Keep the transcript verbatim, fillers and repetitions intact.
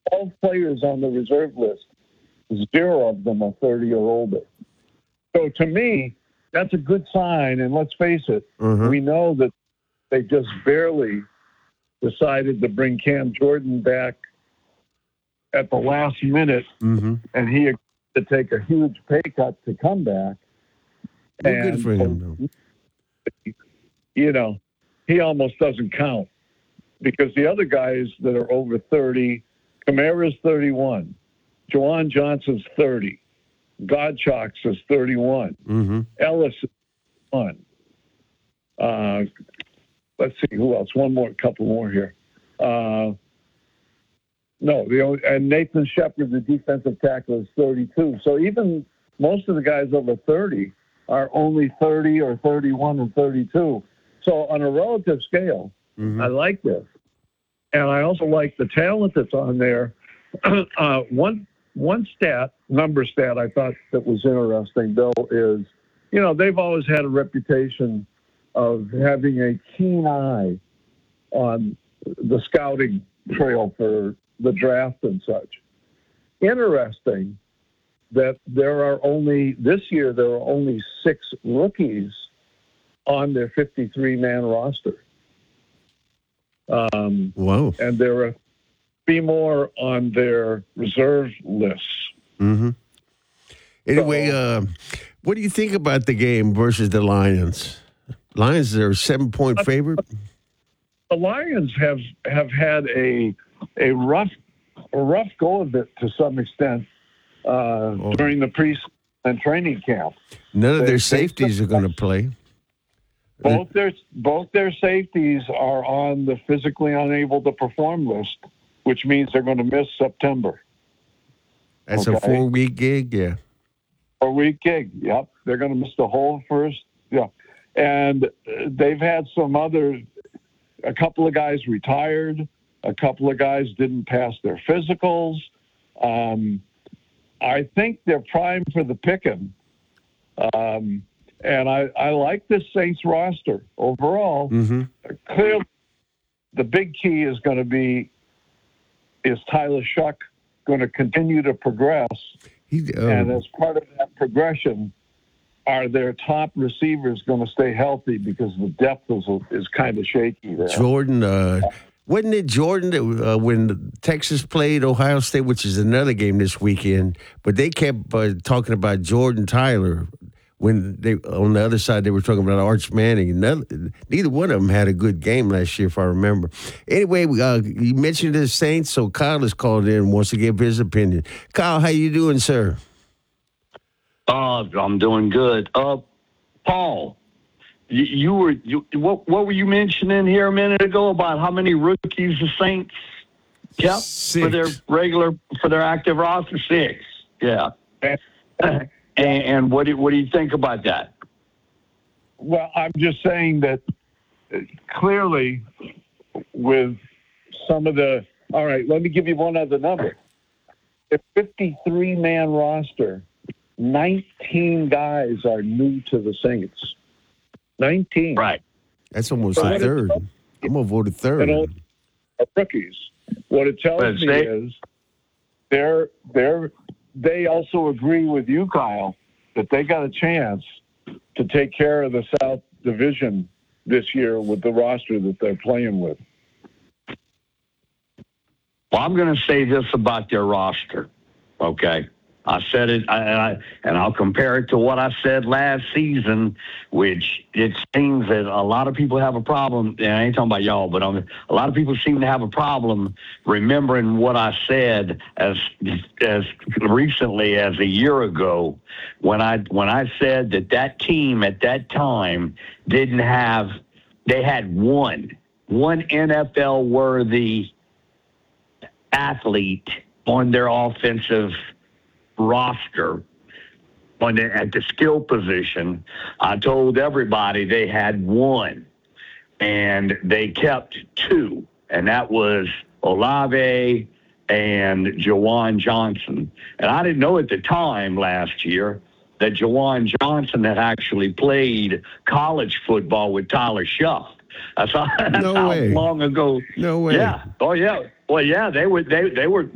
twelve players on the reserve list, zero of them are thirty or older. So to me, that's a good sign. And let's face it, Mm-hmm. we know that they just barely decided to bring Cam Jordan back at the last minute, Mm-hmm. and he agreed to take a huge pay cut to come back. Well, and good for him, though. You know, he almost doesn't count because the other guys that are over thirty, Kamara's thirty-one, Juwan Johnson's thirty, Godchalks is thirty-one, Mm-hmm. Ellis is one. Uh, let's see who else. One more, couple more here. Uh, no, the only, and Nathan Shepard, the defensive tackle, is thirty-two. So even most of the guys over thirty are only thirty or thirty-one and thirty-two. So on a relative scale, Mm-hmm. I like this. And I also like the talent that's on there. uh, one one stat, number stat I thought that was interesting, Bill, is, you know, they've always had a reputation of having a keen eye on the scouting trail for the draft and such. Interesting that there are only, this year, there are only six rookies on their fifty-three man roster. Um, Wow. and there are three more on their reserve lists. Mm-hmm. Anyway, So- uh, what do you think about the game versus the Lions? Lions are a seven-point favorite. The Lions have, have had a a rough a rough go of it to some extent uh, Oh. during the preseason and training camp. None of They- their they- safeties are going to play. Both their both their safeties are on the physically unable to perform list, which means they're going to miss September. That's a Okay. four-week gig, yeah. A week gig. Yep, they're going to miss the whole first. Yeah, and uh, they've had some other. A couple of guys retired. A couple of guys didn't pass their physicals. Um, I think they're primed for the picking. Um, and I, I like this Saints roster overall. Mm-hmm. Clearly, the big key is going to be, is Tyler Shuck going to continue to progress? He, uh, And as part of that progression, are their top receivers going to stay healthy because the depth is, is kind of shaky there? Jordan, uh, wasn't it Jordan that, uh, when Texas played Ohio State, which is another game this weekend, but they kept uh, talking about Jordan Tyler when they on the other side they were talking about Arch Manning. Neither, neither one of them had a good game last year, if I remember. Anyway, uh, you mentioned the Saints, so Kyle has called in and wants to give his opinion. Kyle, how you doing, sir? Uh, I'm doing good. Uh, Paul, you, you were you what what were you mentioning here a minute ago about how many rookies the Saints kept Six. for their regular for their active roster? Six. Yeah. and, and what do what do you think about that? Well, I'm just saying that uh, clearly with some of the, all right, let me give you one other number. A fifty-three man roster, nineteen guys are new to the Saints. nineteen. Right. That's almost So a what third. it- I'm going to vote a third. And all are rookies. What it tells But me they- is they're, they're, they also agree with you, Kyle, that they got a chance to take care of the South Division this year with the roster that they're playing with. Well, I'm going to say this about their roster, okay? I said it, I, I, and I'll compare it to what I said last season, which it seems that a lot of people have a problem, and I ain't talking about y'all, but um, a lot of people seem to have a problem remembering what I said as as recently as a year ago when I when I said that that team at that time didn't have, they had one, one N F L-worthy athlete on their offensive roster on the, at the skill position. I told everybody they had one, and they kept two, and that was Olave and Juwan Johnson. And I didn't know at the time last year that Juwan Johnson had actually played college football with Tyler Shuck. That's how, that's No how way. long ago. No way. Yeah. Oh yeah. Well, yeah. They were. They they were.